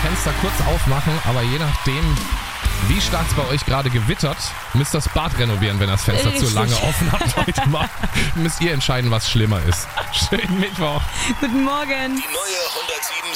Fenster kurz aufmachen, aber je nachdem, wie stark es bei euch gerade gewittert, müsst das Bad renovieren, wenn das Fenster zu lange offen habt heute mal. Müsst ihr entscheiden, was schlimmer ist. Schönen Mittwoch. Guten Morgen. Die neue